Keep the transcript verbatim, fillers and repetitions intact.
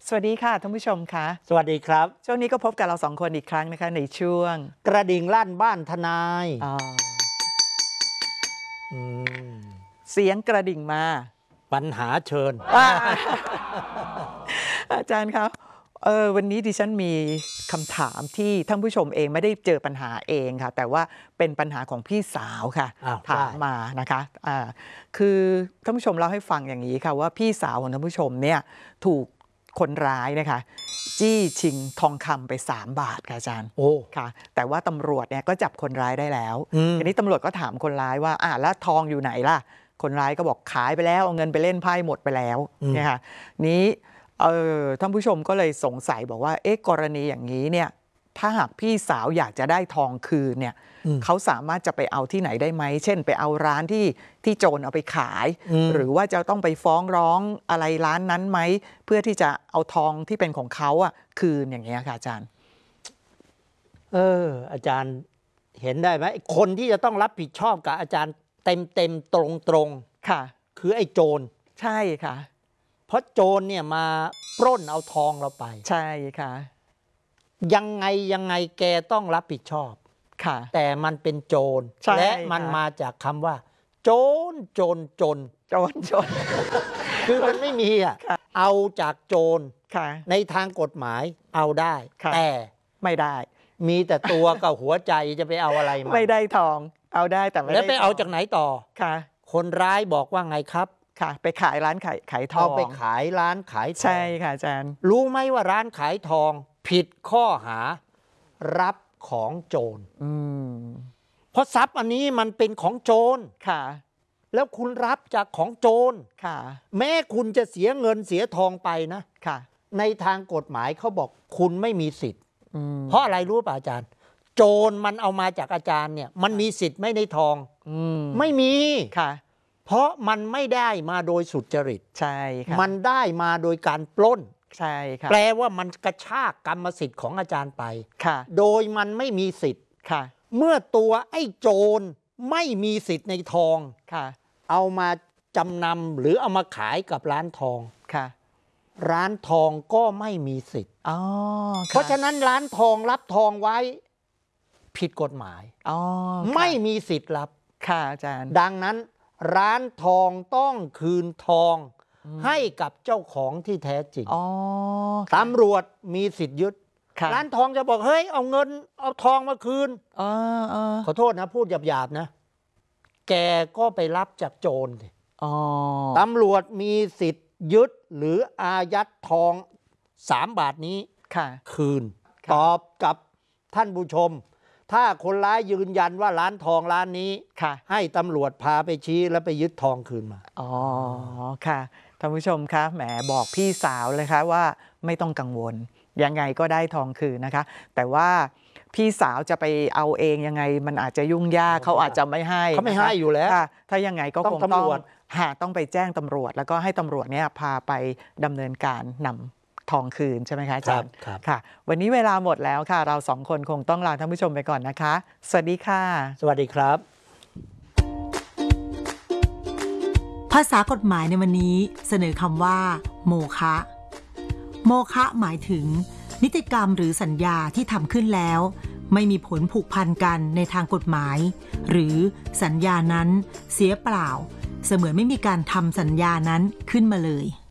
สวัสดีค่ะท่านผู้ชมคะสวัสดีครับช่วงนี้ก็พบกับเราสองคนอีกครั้งนะคะในช่วงกระดิ่งลั่นบ้านทนายเสียงกระดิ่งมาปัญหาเชิญอาจารย์ครับเออวันนี้ดิฉันมีคำถามที่ท่านผู้ชมเองไม่ได้เจอปัญหาเองค่ะแต่ว่าเป็นปัญหาของพี่สาวค่ะถามมานะคะอ่าคือท่านผู้ชมเล่าให้ฟังอย่างนี้ค่ะว่าพี่สาวของท่านผู้ชมเนี่ยถูกคนร้ายนะคะจี้ชิงทองคำไปสามบาทค่ะอาจารย์โอ้ค่ะแต่ว่าตำรวจเนี่ยก็จับคนร้ายได้แล้วทีนี้ตำรวจก็ถามคนร้ายว่าอ่าแล้วทองอยู่ไหนล่ะคนร้ายก็บอกขายไปแล้วเอาเงินไปเล่นไพ่หมดไปแล้วเนี่ยค่ะนี้เออท่านผู้ชมก็เลยสงสัยบอกว่าเอ๊ะกรณีอย่างนี้เนี่ยถ้าหากพี่สาวอยากจะได้ทองคืนเนี่ยเขาสามารถจะไปเอาที่ไหนได้ไหมเช่นไปเอาร้านที่ที่โจรเอาไปขายหรือว่าจะต้องไปฟ้องร้องอะไรร้านนั้นไหมเพื่อที่จะเอาทองที่เป็นของเขาอ่ะคืนอย่างเงี้ยค่ะอาจารย์เอออาจารย์เห็นได้ไหมคนที่จะต้องรับผิดชอบกับอาจารย์เต็มเต็มตรงตรงค่ะคือไอ้โจรใช่ค่ะเพราะโจรเนี่ยมาปล้นเอาทองเราไปใช่ค่ะยังไงยังไงแกต้องรับผิดชอบค่ะแต่มันเป็นโจรและมันมาจากคำว่าโจรโจรจนโจรจนคือมันไม่มีอ่ะเอาจากโจรในทางกฎหมายเอาได้แต่ไม่ได้มีแต่ตัวกับหัวใจจะไปเอาอะไรมาไม่ได้ทองเอาได้แต่ไม่ได้แล้วไปเอาจากไหนต่อค่ะคนร้ายบอกว่าไงครับค่ะไปขายร้านขายขายทองเอาไปขายร้านขายทองใช่ค่ะอาจารย์รู้ไหมว่าร้านขายทองผิดข้อหารับของโจรเพราะทรัพย์อันนี้มันเป็นของโจรค่ะแล้วคุณรับจากของโจรค่ะแม้คุณจะเสียเงินเสียทองไปนะค่ะในทางกฎหมายเขาบอกคุณไม่มีสิทธิ์เพราะอะไรรู้ป่ะอาจารย์โจรมันเอามาจากอาจารย์เนี่ยมันมีสิทธิ์ไม่ในทองไม่มีค่ะเพราะมันไม่ได้มาโดยสุจริตใช่ค่ะมันได้มาโดยการปล้นใช่ค่ะแปลว่ามันกระชากกรรมสิทธิ์ของอาจารย์ไปค่ะโดยมันไม่มีสิทธิ์ค่ะเมื่อตัวไอ้โจรไม่มีสิทธิ์ในทองค่ะเอามาจำนำหรือเอามาขายกับร้านทองค่ะร้านทองก็ไม่มีสิทธิ์อ๋อเพราะฉะนั้นร้านทองรับทองไว้ผิดกฎหมายอ๋อไม่มีสิทธิ์รับค่ะอาจารย์ดังนั้นร้านทองต้องคืนทองให้กับเจ้าของที่แท้จริงตำรวจมีสิทธิ์ยึดร้านทองจะบอกเฮ้ยเอาเงินเอาทองมาคืนขอโทษนะพูดหยาบๆนะแกก็ไปรับจากโจรตำรวจมีสิทธิ์ยึดหรืออายัดทองสามบาทนี้คืนตอบกับท่านผู้ชมถ้าคนร้ายยืนยันว่าร้านทองร้านนี้ให้ตำรวจพาไปชี้แล้วไปยึดทองคืนมาอ๋อค่ะท่านผู้ชมคะแหมบอกพี่สาวเลยค่ะว่าไม่ต้องกังวลยังไงก็ได้ทองคืนนะคะแต่ว่าพี่สาวจะไปเอาเองยังไงมันอาจจะยุ่งยากเขาอาจจะไม่ให้เขาไม่ให้อยู่แล้วถ้ายังไงก็คงต้องหาต้องไปแจ้งตำรวจแล้วก็ให้ตำรวจเนี่ยพาไปดำเนินการนำทองคืนใช่ไหมคะอาจารย์ค่ะวันนี้เวลาหมดแล้วค่ะเราสองคนคงต้องลาท่านผู้ชมไปก่อนนะคะสวัสดีค่ะสวัสดีครับภาษากฎหมายในวันนี้เสนอคำว่าโมฆะโมฆะหมายถึงนิติกรรมหรือสัญญาที่ทำขึ้นแล้วไม่มีผลผูกพันกันในทางกฎหมายหรือสัญญานั้นเสียเปล่าเสมือนไม่มีการทำสัญญานั้นขึ้นมาเลย